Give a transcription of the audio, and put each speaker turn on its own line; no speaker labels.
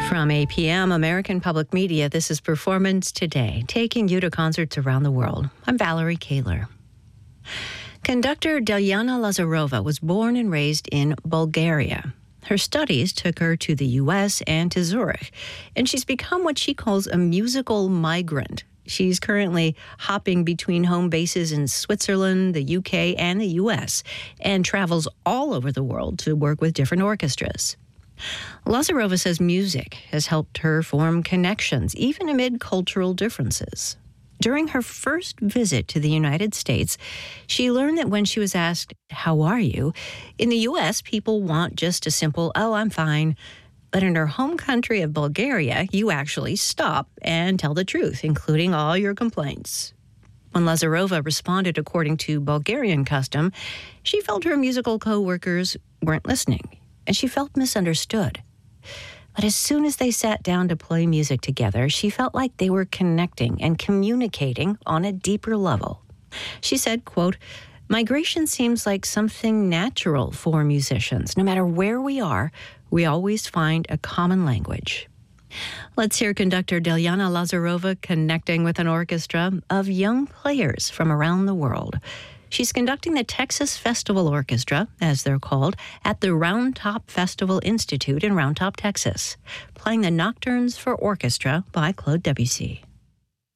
From APM, American Public Media, this is Performance Today, taking you to concerts around the world. I'm Valerie Kaler. Conductor Delyana Lazarova was born and raised in Bulgaria. Her studies took her to the U.S. and to Zurich, and she's become what she calls a musical migrant. She's currently hopping between home bases in Switzerland, the U.K., and the U.S., and travels all over the world to work with different orchestras. Lazarova says music has helped her form connections, even amid cultural differences. During her first visit to the United States, she learned that when she was asked, "How are you?" in the U.S., people want just a simple, "Oh, I'm fine." But in her home country of Bulgaria, you actually stop and tell the truth, including all your complaints. When Lazarova responded according to Bulgarian custom, she felt her musical co-workers weren't listening, and she felt misunderstood. But as soon as they sat down to play music together, she felt like they were connecting and communicating on a deeper level. She said, quote, "Migration seems like something natural for musicians. No matter where we are, we always find a common language." Let's hear conductor Delyana Lazarova connecting with an orchestra of young players from around the world. She's conducting the Texas Festival Orchestra, as they're called, at the Round Top Festival Institute in Round Top, Texas, playing the Nocturnes for Orchestra by Claude Debussy.